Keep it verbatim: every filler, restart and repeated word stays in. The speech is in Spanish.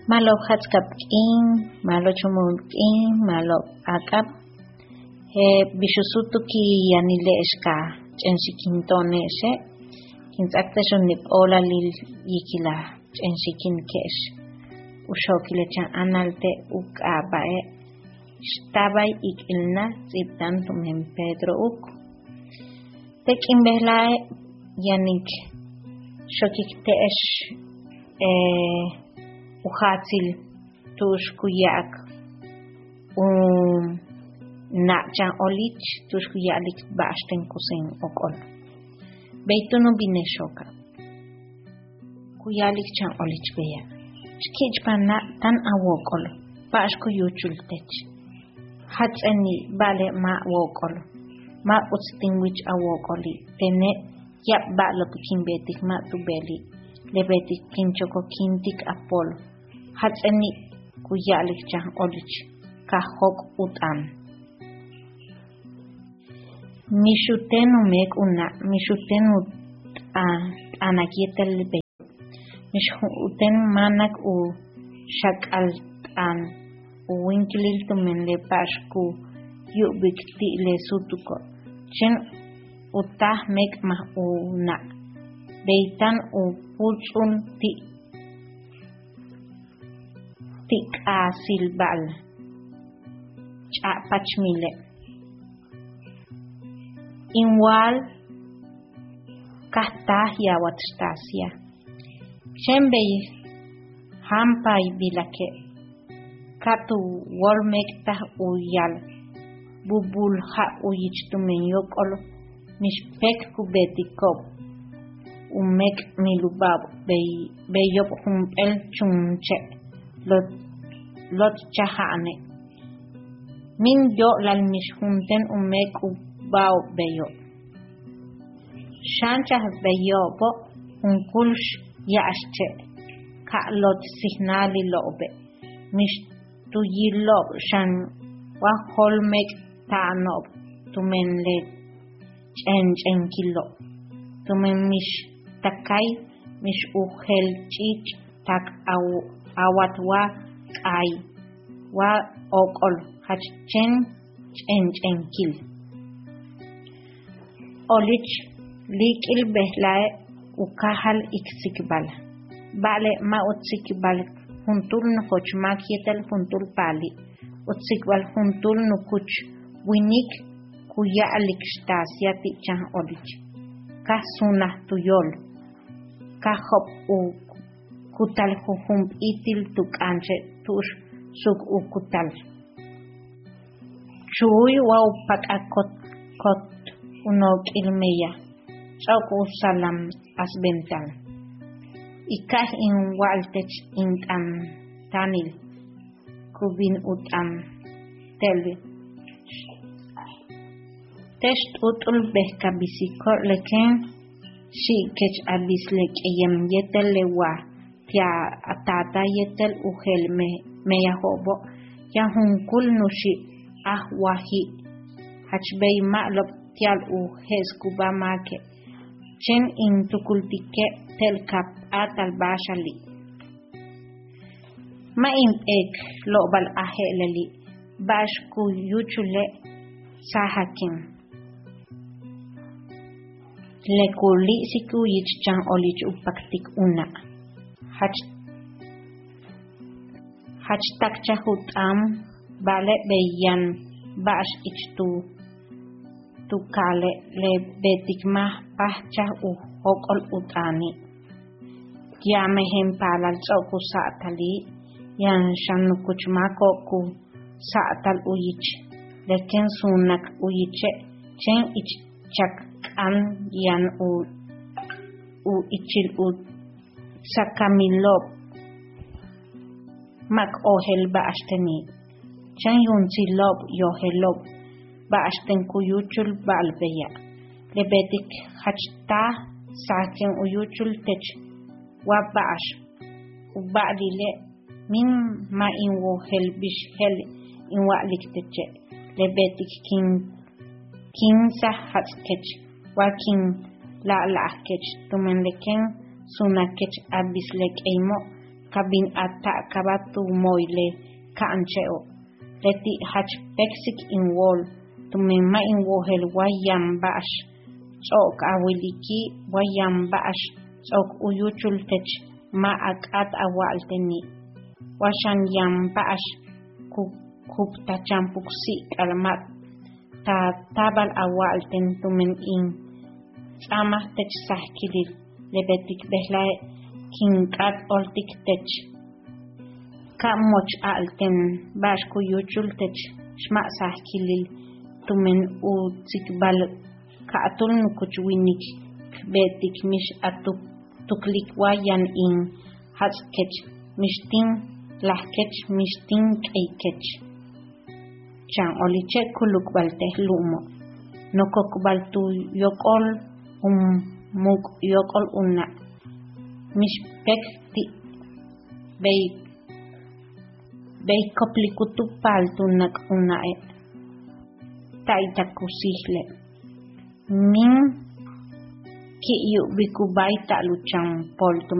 Malo hatzkapkin, malo chumulkin, malo akap. He bishusutuki yanileshka ch'enshikintoneshe. Kintzaktasho nipola lil yikila ch'enshikin kesh. Ushokilechan analte ukabae. Shtabay ikilna tziptan tumen Pedro uk. Tekin behlae yanik shokik teesh eh, uhatzil tushkuyak um nachan olich tushkuyalik bashten kusin okol. Beituno bineshoka. Kuyalik chan olich beya. Shkichpana tan awokol. Pashku yuchultech. Hatzeni bale ma wokol. Ma utstinwich awokoli. Tene yap balo kimbetik ma tubeli. Lebetik kinchoko kintik apol. Hatzeni kuyalik chan olich. Kahok utan. Mishutenu mek una. Mishutenu anakietel be. Mishuten manak u shakal an. Uwinkilil tumen le pashku. Yubik ti le sutuko. Chen utah mek ma una. Beitan u pulsun ti. Tik a silbal. Cha pachmile. Inwal kahtah yawat stasia. Chembei hampai bilake. Katu wolmektah uyal. Bubul ha uyich tumen yokol. Mishpek kubetikop. Umek milubab bey beyop humpel chunche. Lot lot chahane. Min yo lal mishunten umek u bao beyo. Shancha beyo bo unkulsh yashche. Ka lot signali lobe. Mish tu yilob shan wa holmek tanob. Tumen le chen chen kilo. Tumen mish takai mish uhel chich tak aw awat wa kai. Wa okol hachchen chen chen kil. Olich likil behlae ukahal iksikbal. Bale ma utsikbal juntul nukoch makietel juntul pali. Utsikbal juntul nukuch winik kuya alikstasia tichan olich. Kasuna tuyol. Kahop u kutal jujump itil tukanche tush suk u kutal. Chuy wau pak akot kot. Unok ilmeya. Choku salam asbental. Ikah in waltech intan tanil. Kubin utan teli. Test utul behka bisikor leken. Si kech abis lek eyem yetel lewa. Tia atata yetel uhel me meya hobo. Ya hunkul nushi ahwahi. Hachbei ma'lop tial u heskuba make. Chen in tukultike tel kap atal bashali. Ma in ek lobal ahelali. Bashku yuchule sahakin. Lekuli siku yichchan olich upaktik una. Hach Hach takchahut am bale beyan bash ichtu. Tukale le betikma pahcha u hokol utani. Yame hempalal choku saatali. Yan shanukuchmako ku saatal uyich. Leken sunak uyiche. Chen ich chak an yan u u ichil u sakamilop. Mak ohel baashteni. Chen yunzilop yohelop. Baashten kuyuchul balbeya. Lebetik hachta sakin uyuchul tech. Wa baash. Ubadile min ma in wo hel bish hel in wa likteche. Lebetik kin kin sa hatskech. Wa kin la la kech. Tumen leken sunakech abislek eimo. kabin ata kabatu moile kancheo leti hach peksik in wol tumema in wohel wayam bash chok awiliki wayam bash chok uyuchul tech ma akat awalteni washan yam bash ku kupta champuksi kalmat ta tabal awalten tumen in sama tech sahkilil lebetik behlai kinkat oltik tech ka moch alten bash ku yuchul tech shma sahkilil tumen u tikbal ka atul nukuchwinik betik mish atup tuklik wayan in hatskech mishtin lahkech mishtin keikech chan oliche kuluk balte lumo nokok baltu yokol um muk yokol unna mish pek ti bay bay koplikutu paltu nak unna e taita kusihle min ki yu bikubai ta luchang poltu